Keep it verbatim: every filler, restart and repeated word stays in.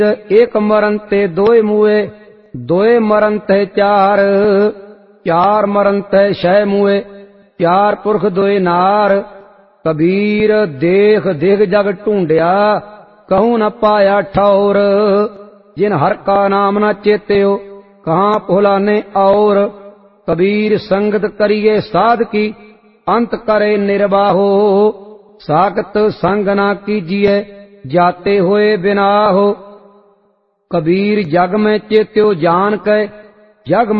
एक मरण ते दोए मुए, दोए मरण ते चार, चार मरण ते छह मुए, चार पुरख दोए नार। कबीर देख देख जग ढूंढिया, कहूं न पाया ठौर। जिन हर का नाम न चेत्यो, कहाँ भुलाने और। कबीर संगत करिए साध की, अंत करे निर्वाहो। सागत संग ना कीजिए, जाते हुए बिनाहो। कबीर जग में चेत्यो जान के, जग